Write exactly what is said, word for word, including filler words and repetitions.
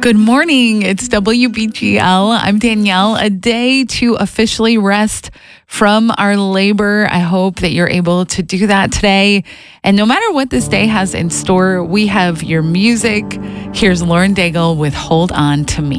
Good morning. It's W B G L. I'm Danielle. A day to officially rest from our labor. I hope that you're able to do that today. And no matter what this day has in store, we have your music. Here's Lauren Daigle with Hold On to Me.